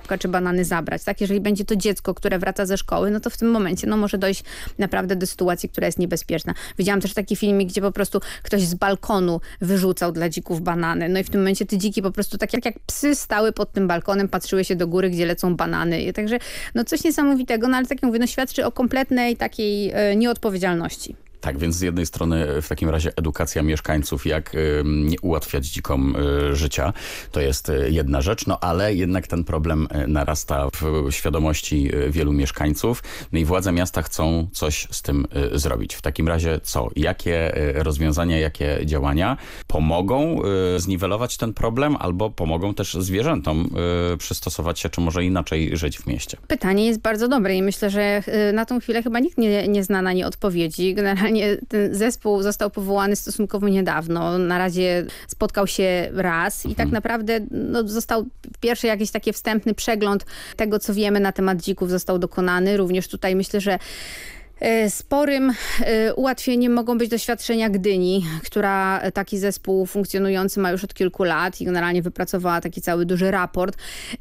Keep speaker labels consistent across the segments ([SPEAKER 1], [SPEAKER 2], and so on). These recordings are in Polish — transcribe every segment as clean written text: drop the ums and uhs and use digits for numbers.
[SPEAKER 1] jabłka czy banany zabrać, tak? Jeżeli będzie to dziecko, które wraca ze szkoły, no to w tym momencie może dojść naprawdę do sytuacji, która jest niebezpieczna. Widziałam też taki filmik, gdzie po prostu ktoś z balkonu wyrzucał dla dzików banany. No i w tym momencie te dziki po prostu tak jak psy stały pod tym balkonem, patrzyły się do góry, gdzie lecą banany. I także coś niesamowitego, no ale tak jak mówię, świadczy o kompletnej takiej nieodpowiedzialności.
[SPEAKER 2] Tak, więc z jednej strony w takim razie edukacja mieszkańców, jak nie ułatwiać dzikom życia, to jest jedna rzecz, ale jednak ten problem narasta w świadomości wielu mieszkańców. No i władze miasta chcą coś z tym zrobić. W takim razie co? Jakie rozwiązania, jakie działania pomogą zniwelować ten problem albo pomogą też zwierzętom przystosować się, czy może inaczej żyć w mieście?
[SPEAKER 1] Pytanie jest bardzo dobre i myślę, że na tą chwilę chyba nikt nie zna na nie odpowiedzi. Generalnie ten zespół został powołany stosunkowo niedawno. Na razie spotkał się raz i tak naprawdę został pierwszy jakiś taki wstępny przegląd tego, co wiemy na temat dzików, został dokonany. Również tutaj myślę, że sporym ułatwieniem mogą być doświadczenia Gdyni, która taki zespół funkcjonujący ma już od kilku lat i generalnie wypracowała taki cały duży raport.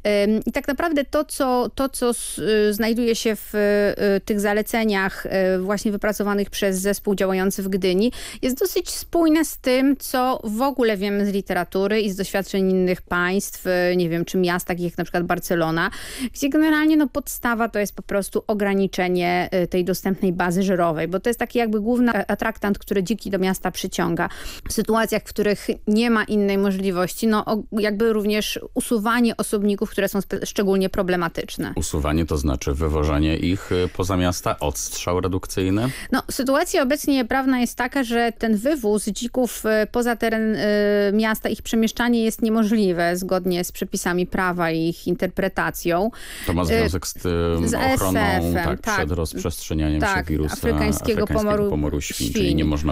[SPEAKER 1] I tak naprawdę to, co znajduje się w tych zaleceniach właśnie wypracowanych przez zespół działający w Gdyni, jest dosyć spójne z tym, co w ogóle wiemy z literatury i z doświadczeń innych państw, nie wiem, czy miast, takich jak na przykład Barcelona, gdzie generalnie podstawa to jest po prostu ograniczenie tej dostępnej bazy żerowej, bo to jest taki jakby główny atraktant, który dziki do miasta przyciąga. W sytuacjach, w których nie ma innej możliwości, jakby również usuwanie osobników, które są szczególnie problematyczne.
[SPEAKER 2] Usuwanie to znaczy wywożenie ich poza miasta, odstrzał redukcyjny?
[SPEAKER 1] Sytuacja obecnie prawna jest taka, że ten wywóz dzików poza teren miasta, ich przemieszczanie jest niemożliwe zgodnie z przepisami prawa i ich interpretacją.
[SPEAKER 2] To ma związek z ochroną przed rozprzestrzenianiem się wirusa afrykańskiego pomoru świń, czyli nie można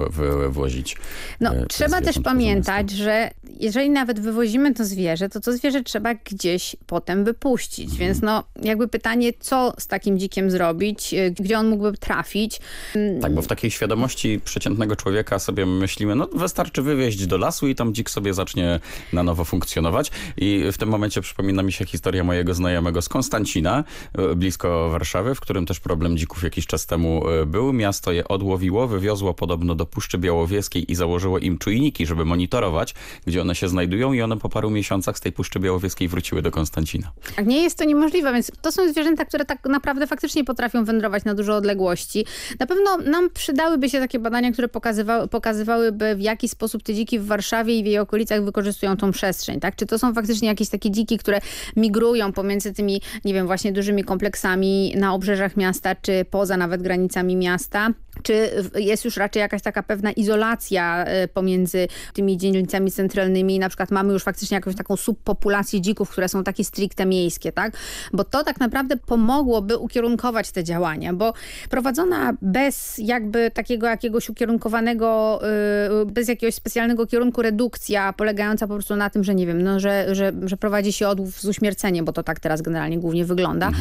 [SPEAKER 2] wywozić
[SPEAKER 1] trzeba też pamiętać, że jeżeli nawet wywozimy to zwierzę, to zwierzę trzeba gdzieś potem wypuścić. Więc jakby pytanie, co z takim dzikiem zrobić, gdzie on mógłby trafić.
[SPEAKER 2] Tak, bo w takiej świadomości przeciętnego człowieka sobie myślimy, wystarczy wywieźć do lasu i tam dzik sobie zacznie na nowo funkcjonować. I w tym momencie przypomina mi się historia mojego znajomego z Konstancina, blisko Warszawy, w którym też problem dzików jakiś czas temu był. Miasto je odłowiło, wywiozło podobno do Puszczy Białowieskiej i założyło im czujniki, żeby monitorować, gdzie one się znajdują i one po paru miesiącach z tej Puszczy Białowieskiej wróciły do Konstancina.
[SPEAKER 1] Tak, nie jest to niemożliwe, więc to są zwierzęta, które tak naprawdę faktycznie potrafią wędrować na duże odległości. Na pewno nam przydałyby się takie badania, które pokazywałyby, w jaki sposób te dziki w Warszawie i w jej okolicach wykorzystują tą przestrzeń, tak? Czy to są faktycznie jakieś takie dziki, które migrują pomiędzy tymi, nie wiem, właśnie dużymi kompleksami na obrzeżach miasta, czy poza nawet granicami miasta? Czy jest już raczej jakaś taka pewna izolacja pomiędzy tymi dzielnicami centralnymi i na przykład mamy już faktycznie jakąś taką subpopulację dzików, które są takie stricte miejskie, tak? Bo to tak naprawdę pomogłoby ukierunkować te działania, bo prowadzona bez jakby takiego jakiegoś ukierunkowanego, bez jakiegoś specjalnego kierunku redukcja, polegająca po prostu na tym, że nie wiem, że prowadzi się odłów z uśmierceniem, bo to tak teraz generalnie głównie wygląda.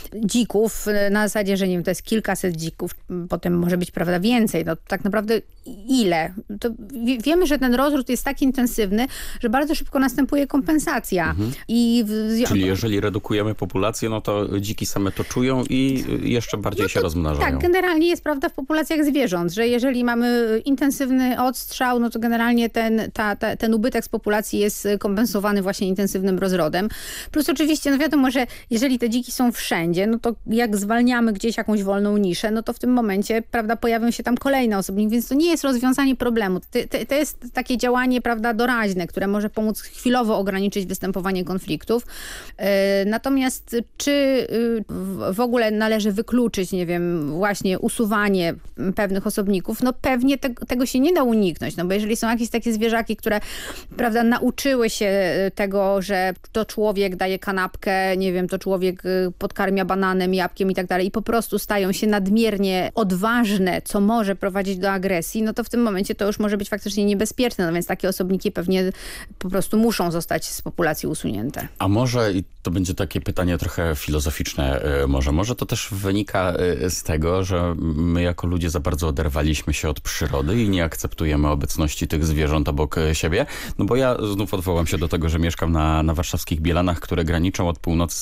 [SPEAKER 1] Dzików na zasadzie, że nie wiem, to jest kilkaset dzików, potem może być prawda więcej. Tak naprawdę ile? To wiemy, że ten rozród jest tak intensywny, że bardzo szybko następuje kompensacja.
[SPEAKER 2] Czyli jeżeli redukujemy populację, to dziki same to czują i jeszcze bardziej się rozmnażają.
[SPEAKER 1] Tak, generalnie jest prawda w populacjach zwierząt, że jeżeli mamy intensywny odstrzał, to generalnie ten ubytek z populacji jest kompensowany właśnie intensywnym rozrodem. Plus oczywiście, wiadomo, że jeżeli te dziki są wszędzie, to jak zwalniamy gdzieś jakąś wolną niszę, to w tym momencie, prawda, pojawią się tam kolejne osobniki, więc to nie jest rozwiązanie problemu. To jest takie działanie, prawda, doraźne, które może pomóc chwilowo ograniczyć występowanie konfliktów. Natomiast czy w ogóle należy wykluczyć, nie wiem, właśnie usuwanie pewnych osobników? Pewnie tego się nie da uniknąć, bo jeżeli są jakieś takie zwierzaki, które, prawda, nauczyły się tego, że to człowiek daje kanapkę, nie wiem, to człowiek podkarmia bananem, jabłkiem i tak dalej i po prostu stają się nadmiernie odważne, co może prowadzić do agresji, to w tym momencie to już może być faktycznie niebezpieczne, więc takie osobniki pewnie po prostu muszą zostać z populacji usunięte.
[SPEAKER 2] A może, i to będzie takie pytanie trochę filozoficzne, może to też wynika z tego, że my jako ludzie za bardzo oderwaliśmy się od przyrody i nie akceptujemy obecności tych zwierząt obok siebie, bo ja znów odwołam się do tego, że mieszkam na warszawskich Bielanach, które graniczą od północy